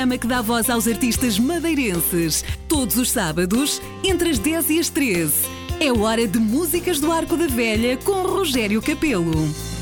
programa que dá voz aos artistas madeirenses. Todos os sábados, entre as 10 e as 13. É hora de Músicas do Arco da Velha com Rogério Capelo.